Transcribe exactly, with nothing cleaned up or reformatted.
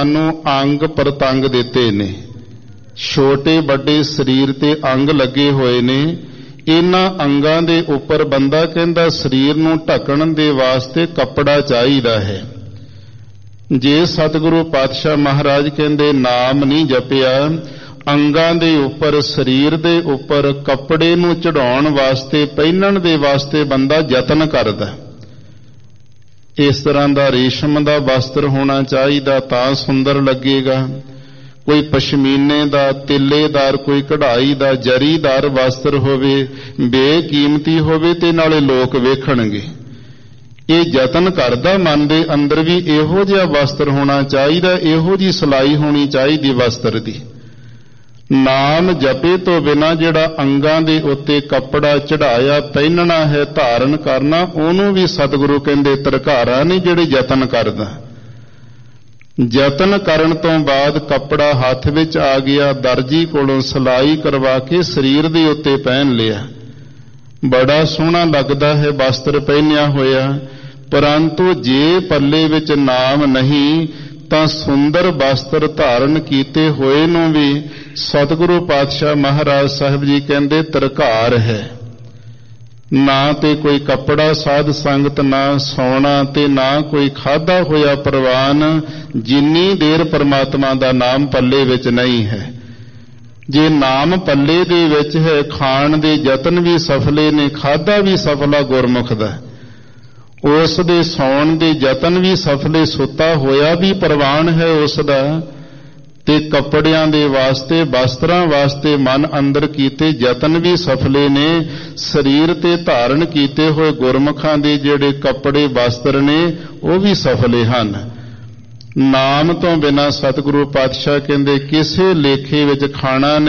ਨੂੰ ਅੰਗ ਪ੍ਰਤੰਗ ਦਿੱਤੇ ਨੇ, ਛੋਟੇ ਵੱਡੇ ਸਰੀਰ ਤੇ ਅੰਗ ਲੱਗੇ ਹੋਏ ਨੇ। ਇਹਨਾਂ ਅੰਗਾਂ ਦੇ ਉੱਪਰ ਬੰਦਾ ਕਹਿੰਦਾ ਸਰੀਰ ਨੂੰ ਢੱਕਣ ਦੇ ਵਾਸਤੇ ਕੱਪੜਾ ਚਾਹੀਦਾ ਹੈ। ਜੇ ਸਤਿਗੁਰੂ ਪਾਤਸ਼ਾਹ ਮਹਾਰਾਜ ਕਹਿੰਦੇ ਨਾਮ ਨਹੀਂ ਜਪਿਆ, ਅੰਗਾਂ ਦੇ ਉੱਪਰ ਸਰੀਰ ਦੇ ਉੱਪਰ ਕੱਪੜੇ ਨੂੰ ਚੜਾਉਣ ਵਾਸਤੇ ਪਹਿਨਣ ਦੇ ਵਾਸਤੇ ਬੰਦਾ ਯਤਨ ਕਰਦਾ। ਇਸ ਤਰ੍ਹਾਂ ਦਾ ਰੇਸ਼ਮ ਦਾ ਵਸਤਰ ਹੋਣਾ ਚਾਹੀਦਾ ਤਾਂ ਸੁੰਦਰ ਲੱਗੇਗਾ। ਕੋਈ ਪਸ਼ਮੀਨੇ ਦਾ, ਤਿੱਲੇਦਾਰ, ਕੋਈ ਕਢਾਈ ਦਾ, ਜਰੀਦਾਰ ਵਸਤਰ ਹੋਵੇ, ਬੇਕੀਮਤੀ ਹੋਵੇ ਤੇ ਨਾਲੇ ਲੋਕ ਵੇਖਣਗੇ। ਇਹ ਯਤਨ ਕਰਦਾ ਮਨ ਦੇ ਅੰਦਰ ਵੀ ਇਹੋ ਜਿਹਾ ਵਸਤਰ ਹੋਣਾ ਚਾਹੀਦਾ, ਇਹੋ ਜਿਹੀ ਸਿਲਾਈ ਹੋਣੀ ਚਾਹੀਦੀ ਵਸਤਰ ਦੀ। ਨਾਮ ਜਪੇ ਤੋਂ ਬਿਨਾਂ ਜਿਹੜਾ ਅੰਗਾਂ ਦੇ ਉੱਤੇ ਕੱਪੜਾ ਚੜਾਇਆ ਪਹਿਨਣਾ ਹੈ, ਧਾਰਨ ਕਰਨਾ, ਉਹਨੂੰ ਵੀ ਸਤਿਗੁਰੂ ਕਹਿੰਦੇ ਧਰਕਾਰਾ ਨੇ ਜਿਹੜੇ ਯਤਨ ਕਰਦਾ। ਯਤਨ ਕਰਨ ਤੋਂ ਬਾਅਦ ਕੱਪੜਾ ਹੱਥ ਵਿੱਚ ਆ ਗਿਆ, ਦਰਜੀ ਕੋਲੋਂ ਸਿਲਾਈ ਕਰਵਾ ਕੇ ਸਰੀਰ ਦੇ ਉੱਤੇ ਪਹਿਨ ਲਿਆ, ਬੜਾ ਸੋਹਣਾ ਲੱਗਦਾ ਹੈ ਵਸਤਰ ਪਹਿਨਿਆ ਹੋਇਆ। ਪਰੰਤੂ ਜੇ ਪੱਲੇ ਵਿੱਚ ਨਾਮ ਨਹੀਂ ਤਾਂ ਸੁੰਦਰ ਵਸਤਰ ਧਾਰਨ ਕੀਤੇ ਹੋਏ ਨੂੰ ਵੀ ਸਤਿਗੁਰੂ ਪਾਤਸ਼ਾਹ ਮਹਾਰਾਜ ਸਾਹਿਬ ਜੀ ਕਹਿੰਦੇ ਧਰਕਾਰ ਹੈ। ਨਾ ਤੇ ਕੋਈ ਕੱਪੜਾ ਸਾਧ ਸੰਗਤ, ਨਾ ਸੌਣਾ ਤੇ ਨਾ ਕੋਈ ਖਾਧਾ ਹੋਇਆ ਪ੍ਰਵਾਨ, ਜਿੰਨੀ ਦੇਰ ਪਰਮਾਤਮਾ ਦਾ ਨਾਮ ਪੱਲੇ ਵਿੱਚ ਨਹੀਂ ਹੈ। ਜੇ ਨਾਮ ਪੱਲੇ ਦੇ ਵਿੱਚ ਹੈ, ਖਾਣ ਦੇ ਯਤਨ ਵੀ ਸਫਲੇ ਨੇ, ਖਾਧਾ ਵੀ ਸਫਲਾ ਗੁਰਮੁਖ ਦਾ, ਉਸ ਦੇ ਸੌਣ ਦੇ ਯਤਨ ਵੀ ਸਫਲੇ, ਸੁੱਤਾ ਹੋਇਆ ਵੀ ਪ੍ਰਵਾਨ ਹੈ ਉਸ ਦਾ। ਤੇ ਕੱਪੜਿਆਂ ਦੇ ਵਾਸਤੇ, ਵਸਤਰਾਂ ਵਾਸਤੇ ਮਨ ਅੰਦਰ ਕੀਤੇ ਯਤਨ ਵੀ ਸਫਲੇ ਨੇ। ਸਰੀਰ ਤੇ ਧਾਰਨ ਕੀਤੇ ਹੋਏ ਗੁਰਮੁਖਾਂ ਦੇ ਜਿਹੜੇ ਕੱਪੜੇ ਵਸਤਰ ਨੇ ਉਹ ਵੀ ਸਫਲੇ ਹਨ। ਨਾਮ ਤੋਂ ਬਿਨਾਂ ਸਤਿਗੁਰੂ ਪਾਤਸ਼ਾਹ ਕਹਿੰਦੇ ਕਿਸੇ ਲੇਖੇ ਵਿੱਚ ਖਾਣਾ